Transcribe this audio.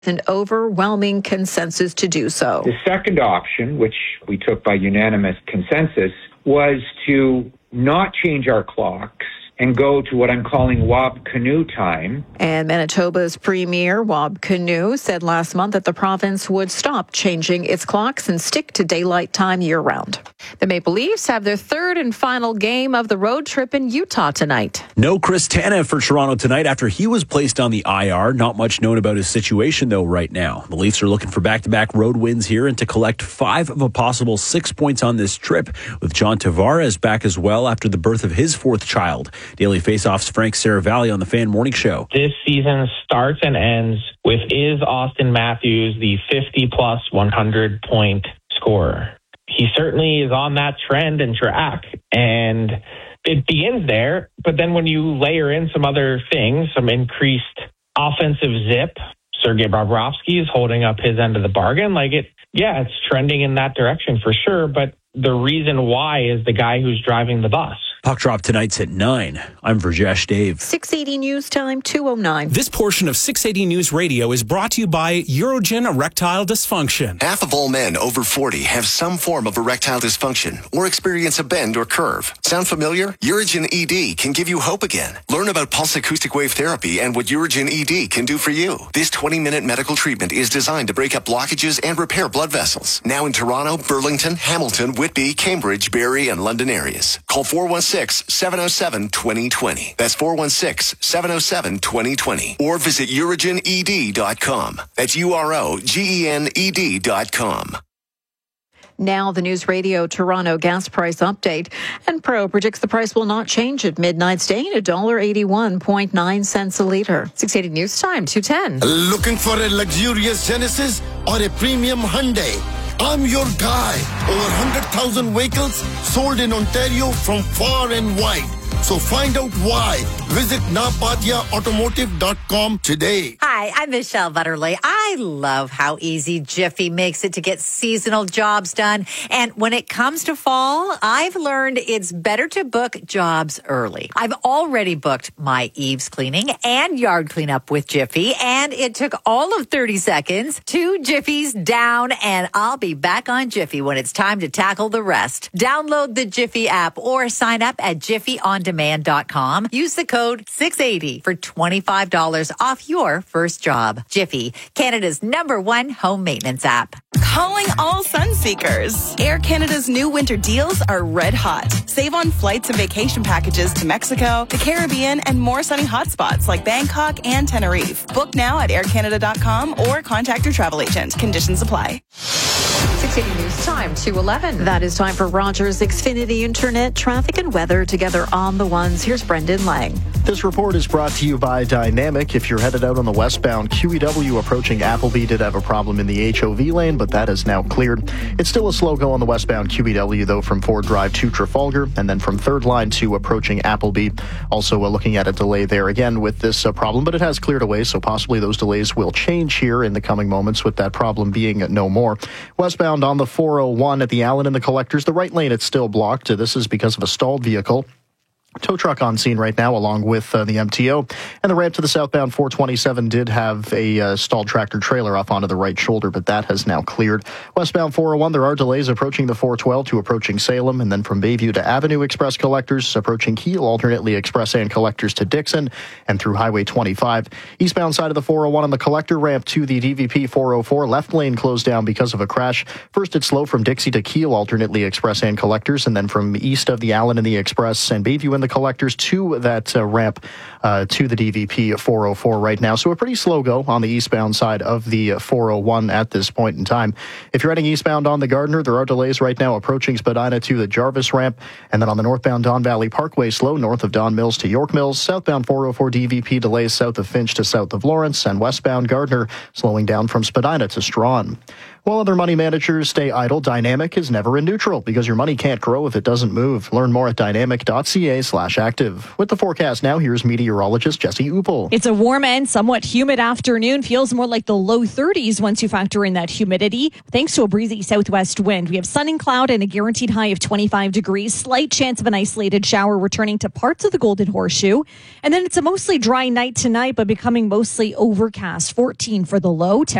an overwhelming consensus to do so. The second option, which we took by unanimous consensus, was to not change our clocks and go to what I'm calling Wab Kinew time. And Manitoba's Premier, Wab Kinew, said last month that the province would stop changing its clocks and stick to daylight time year-round. The Maple Leafs have their third and final game of the road trip in Utah tonight. No Chris Tanev for Toronto tonight after he was placed on the IR. Not much known about his situation, though, right now. The Leafs are looking for back-to-back road wins here and to collect 5 of a possible 6 points on this trip, with John Tavares back as well after the birth of his 4th child. Daily Faceoff's Frank Saravalli on the Fan Morning Show. This season starts and ends with, is Auston Matthews the 50-plus 100-point scorer? He certainly is on that trend and track, and it begins there. But then when you layer in some other things, some increased offensive zip, Sergei Bobrovsky is holding up his end of the bargain. It's trending in that direction for sure. But the reason why is the guy who's driving the bus. Puck drop tonight's at 9. I'm Virjesh Dave. 680 News Time, 2:09. This portion of 680 News Radio is brought to you by Urogen Erectile Dysfunction. Half of all men over 40 have some form of erectile dysfunction or experience a bend or curve. Sound familiar? Urogen ED can give you hope again. Learn about pulse acoustic wave therapy and what Urogen ED can do for you. This 20-minute medical treatment is designed to break up blockages and repair blood vessels. Now in Toronto, Burlington, Hamilton, Whitby, Cambridge, Barrie, and London areas. Call 416-707-2020. That's 416-707-2020. Or visit urogened.com. That's UROGENED.com. Now the News Radio Toronto gas price update. And Pro predicts the price will not change at midnight, staying at $1.81.9 a litre. 680 News Time, 2:10. Looking for a luxurious Genesis or a premium Hyundai? I'm your guy. Over 100,000 vehicles sold in Ontario from far and wide. So find out why. Visit napatiaautomotive.com today. Hi, I'm Michelle Butterly. I love how easy Jiffy makes it to get seasonal jobs done. And when it comes to fall, I've learned it's better to book jobs early. I've already booked my eaves cleaning and yard cleanup with Jiffy, and it took all of 30 seconds. 2 Jiffies down, and I'll be back on Jiffy when it's time to tackle the rest. Download the Jiffy app or sign up at jiffyondemand.com. Use the code 680 for $25 off your first job. Jiffy, Canada's #1 home maintenance app. Calling all sun seekers. Air Canada's new winter deals are red hot. Save on flights and vacation packages to Mexico, the Caribbean, and more sunny hotspots like Bangkok and Tenerife. Book now at aircanada.com or contact your travel agent. Conditions apply. 680 News Time, 2:11. That is time for Rogers Xfinity Internet, traffic and weather together on the ones. Here's Brendan Lang. This report is brought to you by Dynamic. If you're headed out on the westbound QEW approaching Appleby, did have a problem in the HOV lane, but that is now cleared. It's still a slow go on the westbound QEW, though, from Ford Drive to Trafalgar, and then from 3rd line to approaching Appleby. Also looking at a delay there again with this problem, but it has cleared away, so possibly those delays will change here in the coming moments with that problem being no more. Westbound on the 401 at the Allen and the Collectors, the right lane, it's still blocked. This is because of a stalled vehicle. Tow truck on scene right now along with the MTO. And the ramp to the southbound 427 did have a stalled tractor trailer off onto the right shoulder, but that has now cleared. Westbound 401, there are delays approaching the 412 to approaching Salem, and then from Bayview to Avenue Express Collectors, approaching Kiel, alternately Express and Collectors to Dixon, and through Highway 25. Eastbound side of the 401 on the Collector ramp to the DVP 404, left lane closed down because of a crash. First it's slow from Dixie to Kiel, alternately Express and Collectors, and then from east of the Allen and the Express and Bayview and the Collectors to that ramp to the DVP 404 right now. So a pretty slow go on the eastbound side of the 401 at this point in time. If you're heading eastbound on the Gardiner, there are delays right now approaching Spadina to the Jarvis ramp, and then on the northbound Don Valley Parkway, slow north of Don Mills to York Mills. Southbound 404 DVP delays south of Finch to south of Lawrence, and westbound Gardiner slowing down from Spadina to Strawn. While other money managers stay idle, Dynamic is never in neutral because your money can't grow if it doesn't move. Learn more at dynamic.ca/active. With the forecast now, here's meteorologist Jesse Upel. It's a warm and somewhat humid afternoon. Feels more like the low 30s once you factor in that humidity. Thanks to a breezy southwest wind, we have sun and cloud and a guaranteed high of 25 degrees. Slight chance of an isolated shower returning to parts of the Golden Horseshoe. And then it's a mostly dry night tonight, but becoming mostly overcast. 14 for the low.